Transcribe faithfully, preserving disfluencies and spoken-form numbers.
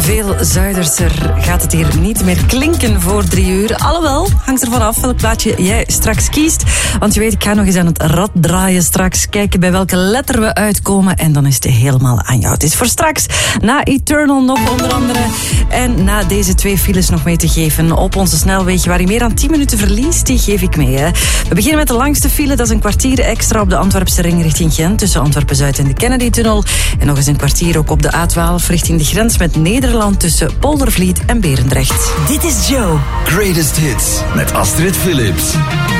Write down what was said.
Veel zuiderser gaat het hier niet meer klinken voor drie uur. Alhoewel, hangt er vanaf welk plaatje jij straks kiest. Want je weet, ik ga nog eens aan het rad draaien straks. Kijken bij welke letter we uitkomen. En dan is het helemaal aan jou. Het is voor straks. Na Eternal nog onder andere. En na deze twee files nog mee te geven op onze snelweg, waar je meer dan tien minuten verliest, die geef ik mee. Hè. We beginnen met de langste file. Dat is een kwartier extra op de Antwerpse ring richting Gent. Tussen Antwerpen-Zuid en de Kennedy-tunnel. En nog eens een kwartier ook op de A twaalf richting de grens met Nederland tussen Poldervliet en Berendrecht. Dit is Joe. Greatest Hits met Astrid Philips.